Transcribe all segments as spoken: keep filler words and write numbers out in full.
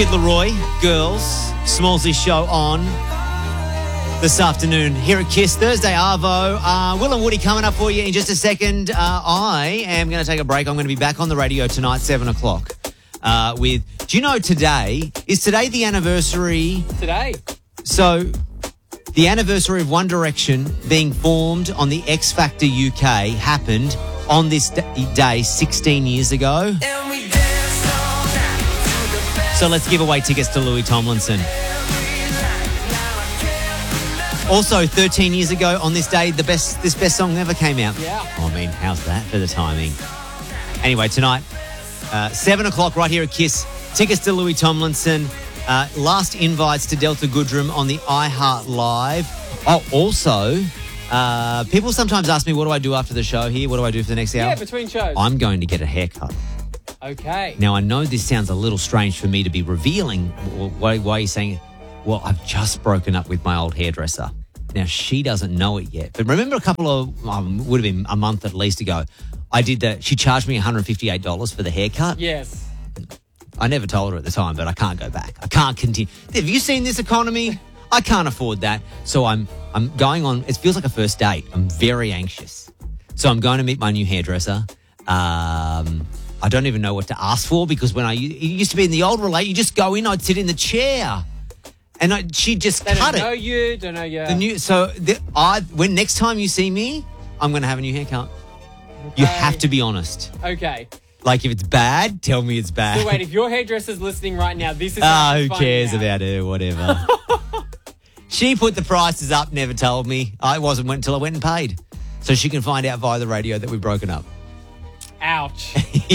Kid Laroi, Girls, Smallsy show on this afternoon here at Kiss. Thursday Arvo. Uh, Will and Woody coming up for you in just a second. Uh, I am going to take a break. I'm going to be back on the radio tonight, seven o'clock. Uh, with, do you know today, is today the anniversary? Today. So, the anniversary of One Direction being formed on the X Factor U K happened on this day sixteen years ago. So let's give away tickets to Louis Tomlinson. Also, thirteen years ago on this day, the best this best song ever came out. Yeah. Oh, I mean, how's that for the timing? Anyway, tonight, uh, seven o'clock right here at Kiss. Tickets to Louis Tomlinson. Uh, last invites to Delta Goodrem on the iHeart Live. Oh, also, uh, people sometimes ask me, what do I do after the show here? What do I do for the next hour? Yeah, between shows. I'm going to get a haircut. Okay. Now, I know this sounds a little strange for me to be revealing. Why, why are you saying, well, I've just broken up with my old hairdresser. Now, she doesn't know it yet. But remember a couple of, um, would have been a month at least ago, I did that. She charged me one hundred fifty-eight dollars for the haircut. Yes. I never told her at the time, but I can't go back. I can't continue. Have you seen this economy? I can't afford that. So I'm I'm going on. It feels like a first date. I'm very anxious. So I'm going to meet my new hairdresser. Um, I don't even know what to ask for because when I it used to be in the old relate, you just go in, I'd sit in the chair, and I, she'd just they cut don't it. know you, don't know you. The new. So the, I when next time you see me, I'm going to have a new haircut. Okay. You have to be honest. Okay. Like, if it's bad, tell me it's bad. So wait, if your hairdresser's listening right now, this is... Ah, who cares about her, whatever. She put the prices up, never told me. I wasn't went until I went and paid. So she can find out via the radio that we've broken up. Ouch.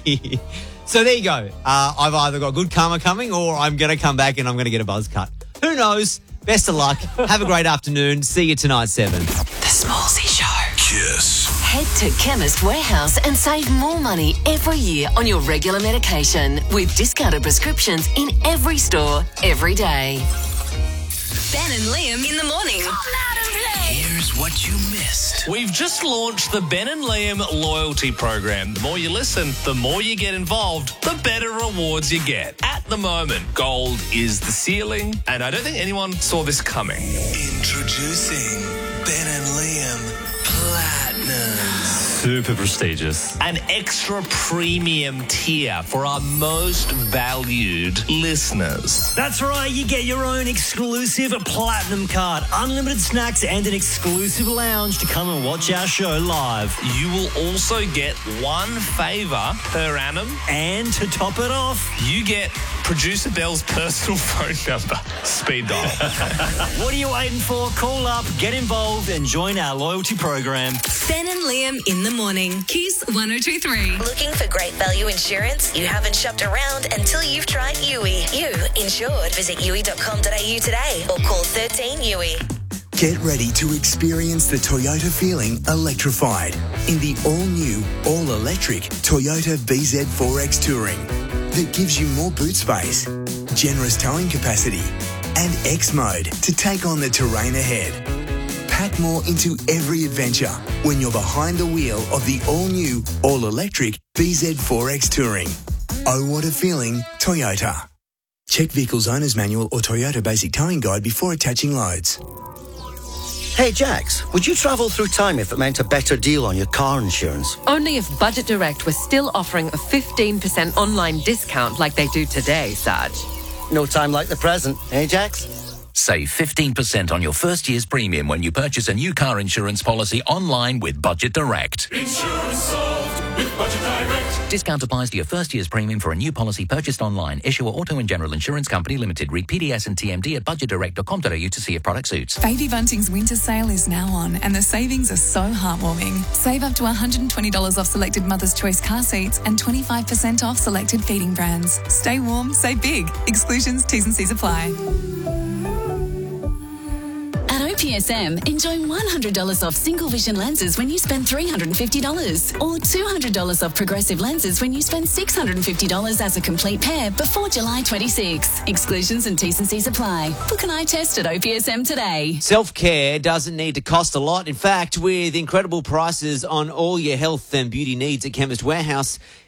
So there you go. Uh, I've either got good karma coming or I'm going to come back and I'm going to get a buzz cut. Who knows? Best of luck. Have a great afternoon. See you tonight, seven. The Smallsy Show. Kiss. Head to Chemist Warehouse and save more money every year on your regular medication with discounted prescriptions in every store, every day. Ben and Liam in the morning. Here's what you missed. We've just launched the Ben and Liam loyalty program. The more you listen, the more you get involved, the better rewards you get. At the moment, gold is the ceiling, and I don't think anyone saw this coming. Introducing Ben and Liam Platinum. Super prestigious. An extra premium tier for our most valued listeners. That's right, you get your own exclusive platinum card, unlimited snacks and an exclusive lounge to come and watch our show live. You will also get one favour per annum. And to top it off, you get producer Bell's personal phone number. Speed dial. What are you waiting for? Call up, get involved and join our loyalty program. Ben and Liam in the morning. Kiss one oh two three. Looking for great value insurance? You haven't shopped around until you've tried U I. You insured. Visit U I dot com dot a u today or call thirteen U I. Get ready to experience the Toyota feeling electrified in the all-new, all-electric Toyota B Z four X Touring that gives you more boot space, generous towing capacity, and X mode to take on the terrain ahead. Pack more into every adventure when you're behind the wheel of the all-new, all-electric B Z four X Touring. Oh, what a feeling, Toyota. Check Vehicle's Owner's Manual or Toyota Basic Towing Guide before attaching loads. Hey, Jax, would you travel through time if it meant a better deal on your car insurance? Only if Budget Direct was still offering a fifteen percent online discount like they do today, Sarge. No time like the present, eh, Jax? Save fifteen percent on your first year's premium when you purchase a new car insurance policy online with Budget Direct. Insurance solved with Budget Direct. Discount applies to your first year's premium for a new policy purchased online. Issuer Auto and General Insurance Company Limited. Read P D S and T M D at budget direct dot com dot a u to see if product suits. Baby Bunting's winter sale is now on and the savings are so heartwarming. Save up to one hundred twenty dollars off selected Mother's Choice car seats and twenty-five percent off selected feeding brands. Stay warm, save big. Exclusions, T's and C's apply. At O P S M, enjoy one hundred dollars off single vision lenses when you spend three hundred fifty dollars or two hundred dollars off progressive lenses when you spend six hundred fifty dollars as a complete pair before July twenty-sixth. Exclusions and T's and C's apply. Book an eye test at O P S M today. Self-care doesn't need to cost a lot. In fact, with incredible prices on all your health and beauty needs at Chemist Warehouse,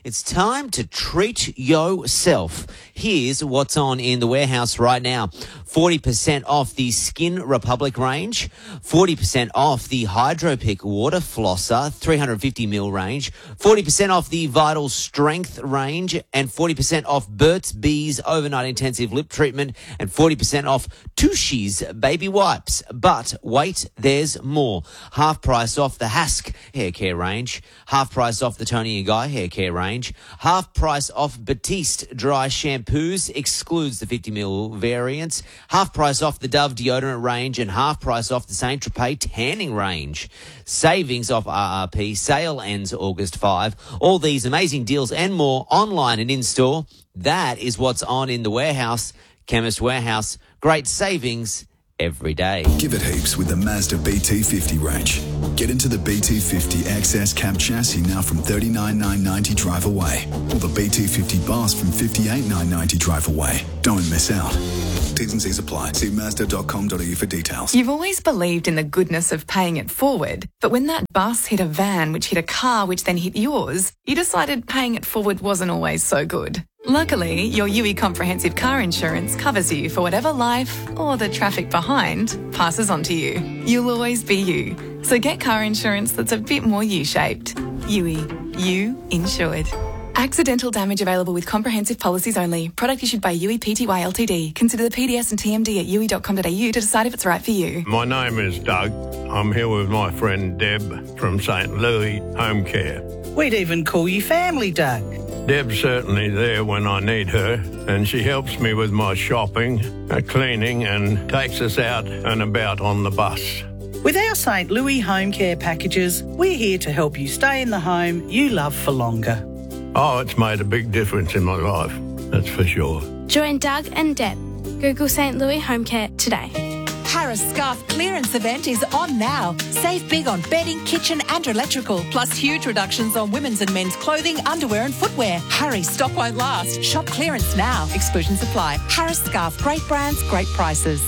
It's time to treat yourself. Here's what's on in the warehouse right now. forty percent off the Skin Republic range, forty percent off the Hydropick Water Flosser three hundred fifty milliliter range, forty percent off the Vital Strength range, and forty percent off Burt's Bees Overnight Intensive Lip Treatment, and forty percent off Tushy's Baby Wipes. But wait, there's more. Half price off the Hask Hair Care range, half price off the Tony and Guy Hair Care range, half price off Batiste Dry Shampoos, excludes the fifty milliliter variants, half price off the Dove deodorant range, and half price off the Saint Tropez tanning range. Savings off R R P. Sale ends August fifth. All these amazing deals and more online and in-store. That is what's on in the warehouse. Chemist Warehouse. Great savings every day. Give it heaps with the Mazda B T fifty range. Get into the B T fifty X S cab chassis now from thirty-nine thousand nine hundred ninety drive away. Or the B T fifty Boss from fifty-eight thousand nine hundred ninety drive away. Don't miss out. T's and C's apply. See mazda dot com dot a u for details. You've always believed in the goodness of paying it forward, but when that bus hit a van, which hit a car, which then hit yours, you decided paying it forward wasn't always so good. Luckily, your U E Comprehensive Car Insurance covers you for whatever life or the traffic behind passes on to you. You'll always be you. So get car insurance that's a bit more U-shaped. U E. You insured. Accidental damage available with comprehensive policies only. Product issued by U E P T Y Ltd. Consider the P D S and T M D at u e dot com dot a u to decide if it's right for you. My name is Doug. I'm here with my friend Deb from Saint Louis Home Care. We'd even call you family, Doug. Deb's certainly there when I need her, and she helps me with my shopping, uh, cleaning, and takes us out and about on the bus. With our Saint Louis Home Care packages, we're here to help you stay in the home you love for longer. Oh, it's made a big difference in my life, that's for sure. Join Doug and Deb. Google Saint Louis Home Care today. Harris Scarf clearance event is on now. Save big on bedding, kitchen and electrical, plus huge reductions on women's and men's clothing, underwear and footwear. Hurry, stock won't last. Shop clearance now. Exclusions apply. Harris Scarf, great brands, great prices.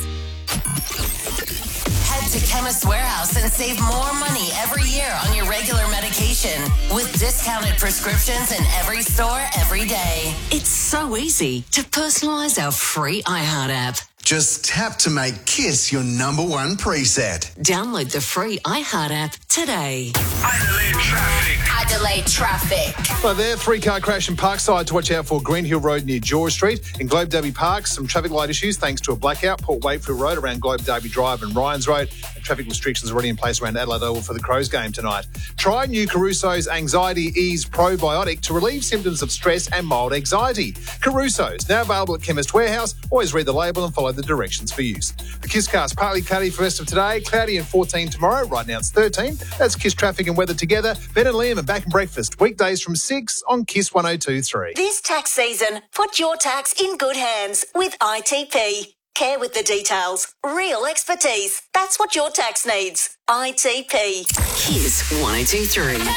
Head to Chemist Warehouse and save more money every year on your regular medication with discounted prescriptions in every store every day. It's so easy to personalise our free iHeart app. Just tap to make KISS your number one preset. Download the free iHeart app today. Adelaide traffic. Adelaide traffic. Well, there, three-car crash in Parkside to watch out for. Green Hill Road near George Street. In Globe Derby Park, some traffic light issues thanks to a blackout. Port Wakefield Road around Globe Derby Drive and Ryans Road. And traffic restrictions already in place around Adelaide Oval for the Crows game tonight. Try new Caruso's Anxiety Ease Probiotic to relieve symptoms of stress and mild anxiety. Caruso's, now available at Chemist Warehouse. Always read the label and follow the directions for use. The KISScast, partly cloudy for the rest of today, cloudy and fourteen tomorrow. Right now it's thirteen. That's KISS traffic and weather together. Ben and Liam are back in breakfast weekdays from six on KISS one oh two point three. This tax season, put your tax in good hands with I T P. Care with the details. Real expertise. That's what your tax needs. I T P. KISS one oh two point three.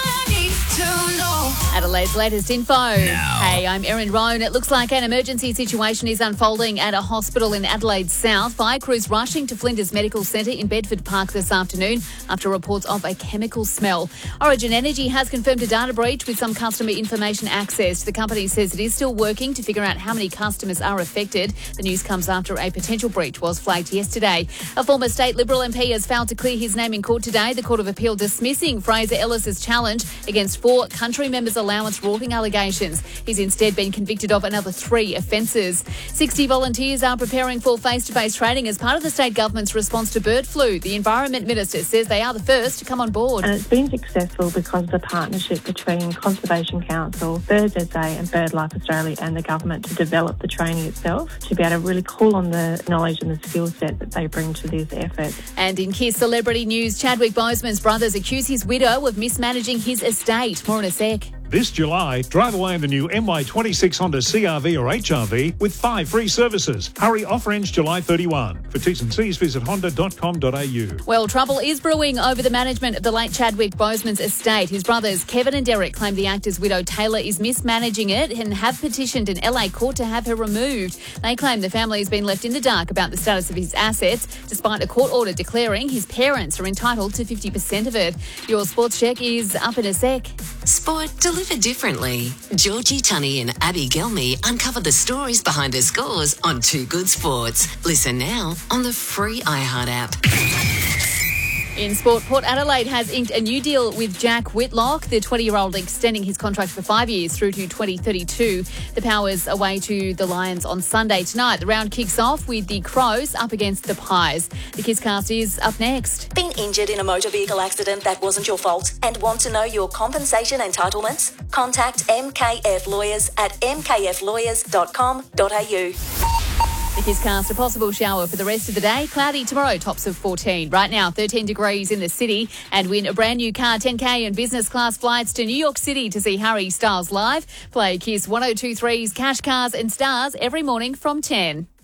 Adelaide's latest info. Hey, I'm Erin Roan. It looks like an emergency situation is unfolding at a hospital in Adelaide South. Fire crews rushing to Flinders Medical Centre in Bedford Park this afternoon after reports of a chemical smell. Origin Energy has confirmed a data breach with some customer information accessed. The company says it is still working to figure out how many customers are affected. The news comes after a potential breach was flagged yesterday. A former state Liberal M P has failed to clear his name in court today. The Court of Appeal dismissing Fraser Ellis's challenge against four country members' allowance rorting allegations. He's instead been convicted of another three offences. sixty volunteers are preparing for face-to-face training as part of the state government's response to bird flu. The Environment Minister says they are the first to come on board. And it's been successful because of the partnership between Conservation Council, Birds S A and BirdLife Australia and the government to develop the training itself, to be able to really call on the knowledge and the skill set that they bring to this effort. And in KISS celebrity news, Chadwick Boseman's brothers accuse his widow of mismanaging his estate. More in a sec. This July, drive away in the new M Y twenty-six Honda C R V or H R V with five free services. Hurry, offer ends July thirty-first. For T's and C's, visit honda dot com dot a u. Well, trouble is brewing over the management of the late Chadwick Boseman's estate. His brothers Kevin and Derek claim the actor's widow Taylor is mismanaging it and have petitioned an L A court to have her removed. They claim the family has been left in the dark about the status of his assets, despite a court order declaring his parents are entitled to fifty percent of it. Your sports check is up in a sec. Sport delivered differently. Georgie Tunney and Abby Gelmy uncover the stories behind the scores on Two Good Sports. Listen now on the free iHeart app. In sport, Port Adelaide has inked a new deal with Jack Whitlock, the twenty-year-old extending his contract for five years through to twenty thirty-two. The Powers away to the Lions on Sunday. Tonight, the round kicks off with the Crows up against the Pies. The Kisscast is up next. Been injured in a motor vehicle accident that wasn't your fault and want to know your compensation entitlements? Contact M K F Lawyers at m k f lawyers dot com dot a u. The Kisscast, a possible shower for the rest of the day. Cloudy tomorrow, tops of fourteen. Right now, thirteen degrees in the city. And win a brand new car, ten K and business class flights to New York City to see Harry Styles live. Play Kiss one oh two three's Cash Cars and Stars every morning from ten.